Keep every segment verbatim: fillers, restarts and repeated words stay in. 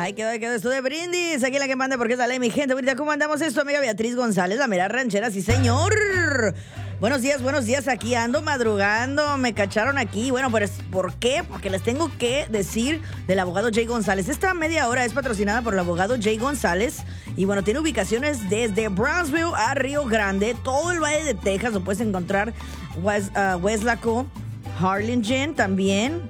Ay, quedó, quedó esto de brindis. Aquí la que manda porque sale mi gente. Ahorita, ¿cómo andamos esto, amiga Beatriz González, la mera ranchera? Sí, señor. Buenos días, buenos días. Aquí ando madrugando. Me cacharon aquí. Bueno, pues, ¿por qué? Porque les tengo que decir del abogado Jay González. Esta media hora es patrocinada por el abogado Jay González. Y bueno, tiene ubicaciones desde Brownsville a Río Grande. Todo el Valle de Texas lo puedes encontrar. West, uh, Weslaco, Harlingen también.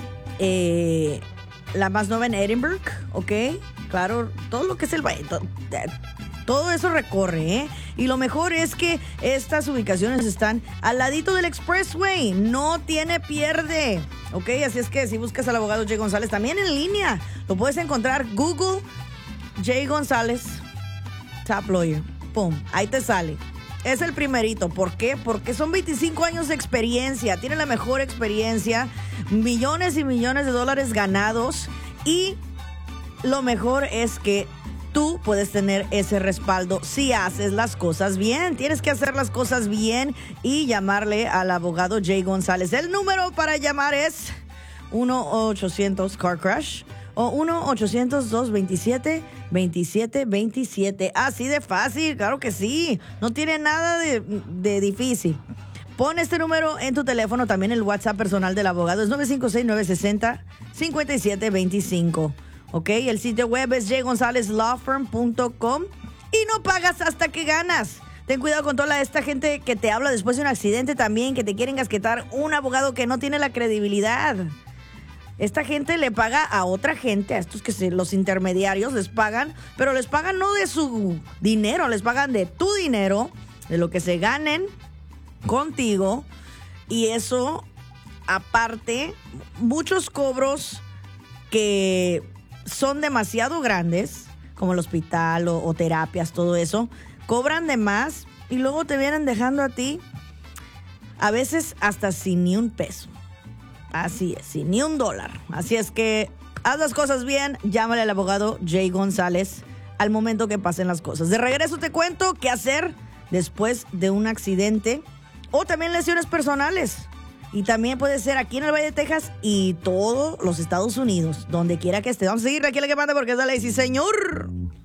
Eh... La más nueva en Edinburgh, ¿ok? Claro, todo lo que es el valle, todo, todo eso recorre, ¿eh? Y lo mejor es que estas ubicaciones están al ladito del Expressway, no tiene pierde, ¿ok? Así es que si buscas al abogado Jay González, también en línea, lo puedes encontrar, Google, Jay González, Top Lawyer, pum, ahí te sale. Es el primerito. ¿Por qué? Porque son veinticinco años de experiencia. Tiene la mejor experiencia. Millones y millones de dólares ganados. Y lo mejor es que tú puedes tener ese respaldo si haces las cosas bien. Tienes que hacer las cosas bien y llamarle al abogado Jay González. El número para llamar es uno ochocientos Car Crash o uno ochocientos, dos veintisiete, veintisiete veintisiete. Así de fácil, claro que sí. No tiene nada de, de difícil. Pon este número en tu teléfono, también el WhatsApp personal del abogado es nueve cinco seis, nueve seis cero, cinco siete dos cinco. Ok, el sitio web es jay gonzalez law firm punto com y no pagas hasta que ganas. Ten cuidado con toda esta gente que te habla después de un accidente también, que te quieren gasquetar un abogado que no tiene la credibilidad. Esta gente le paga a otra gente, a estos que se, los intermediarios les pagan, pero les pagan no de su dinero, les pagan de tu dinero, de lo que se ganen contigo. Y eso, aparte, muchos cobros que son demasiado grandes, como el hospital o, o terapias, todo eso, cobran de más y luego te vienen dejando a ti, a veces hasta sin ni un peso. Así es, sin ni un dólar. Así es que haz las cosas bien, llámale al abogado Jay González al momento que pasen las cosas. De regreso te cuento qué hacer después de un accidente o también lesiones personales. Y también puede ser aquí en el Valle de Texas y todos los Estados Unidos, donde quiera que esté. Vamos a seguir aquí a la que manda porque es la ley, sí señor.